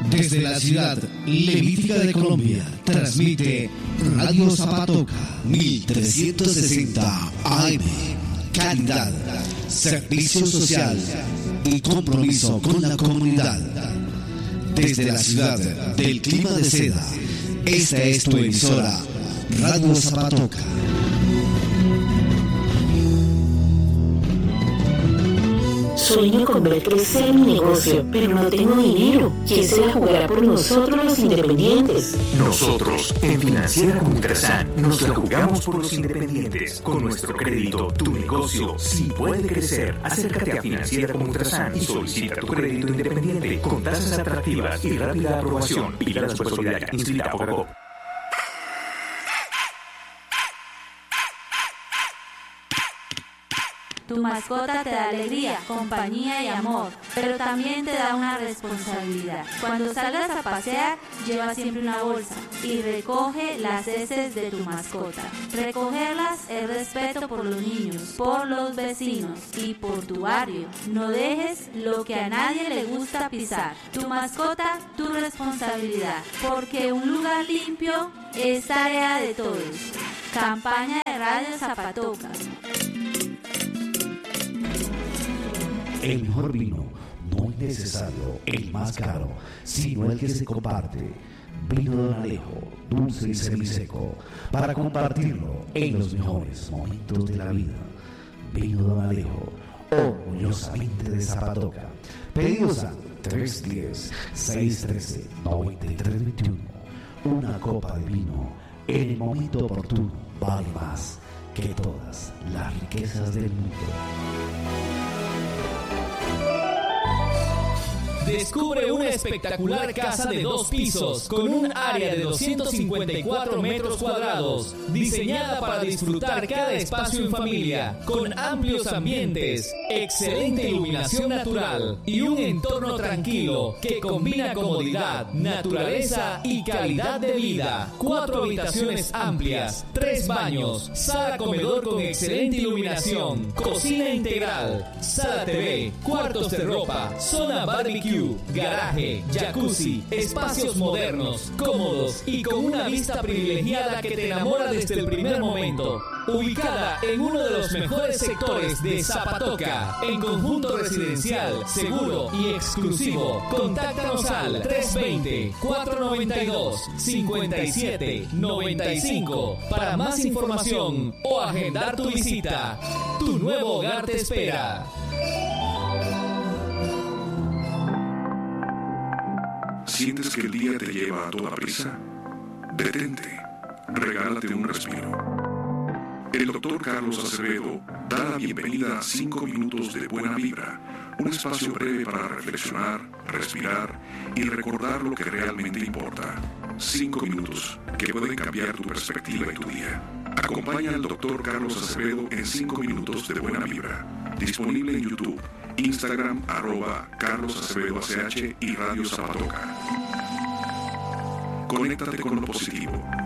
Desde la ciudad levítica de Colombia, transmite Radio Zapatoca 1360 AM. Calidad, servicio social y compromiso con la comunidad. Desde la ciudad del clima de seda, esta es tu emisora, Radio Zapatoca. Sueño con ver crecer mi negocio, pero no tengo dinero. ¿Quién se la jugará por nosotros los independientes? Nosotros, en Financiera como Ultrasan, nos la jugamos por los independientes. Con nuestro crédito, tu negocio sí puede crecer. Acércate a Financiera como Ultrasan y solicita tu crédito independiente con tasas atractivas y rápida aprobación. Vigilada Supersolidaria, inscrita por Fogacop. Tu mascota te da alegría, compañía y amor, pero también te da una responsabilidad. Cuando salgas a pasear, lleva siempre una bolsa y recoge las heces de tu mascota. Recogerlas es respeto por los niños, por los vecinos y por tu barrio. No dejes lo que a nadie le gusta pisar. Tu mascota, tu responsabilidad, porque un lugar limpio es tarea de todos. Campaña de Radio Zapatoca. El mejor vino no es necesario el más caro, sino el que se comparte. Vino Don Alejo, dulce y semiseco, para compartirlo en los mejores momentos de la vida. Vino Don Alejo, orgullosamente de Zapatoca. Pedidos a 310-613-9321. Una copa de vino en el momento oportuno vale más que todas las riquezas del mundo. Descubre una espectacular casa de 2 pisos con un área de 254 metros cuadrados, diseñada para disfrutar cada espacio en familia, con amplios ambientes, excelente iluminación natural y un entorno tranquilo que combina comodidad, naturaleza y calidad de vida. 4 habitaciones amplias, 3 baños, sala comedor con excelente iluminación, cocina integral, sala TV, cuartos de ropa, zona barbecue, garaje, jacuzzi, espacios modernos, cómodos y con una vista privilegiada que te enamora desde el primer momento. Ubicada en uno de los mejores sectores de Zapatoca, en conjunto residencial, seguro y exclusivo. Contáctanos al 320-492-5795 para más información o agendar tu visita. Tu nuevo hogar te espera. ¿Sientes que el día te lleva a toda prisa? Detente, regálate un respiro. El doctor Carlos Acevedo da la bienvenida a 5 minutos de buena vibra, un espacio breve para reflexionar, respirar y recordar lo que realmente importa. 5 minutos que pueden cambiar tu perspectiva y tu día. Acompaña al doctor Carlos Acevedo en 5 minutos de buena vibra. Disponible en YouTube, Instagram, @CarlosAcevedoACH y Radio Zapatoca. Conéctate con lo positivo,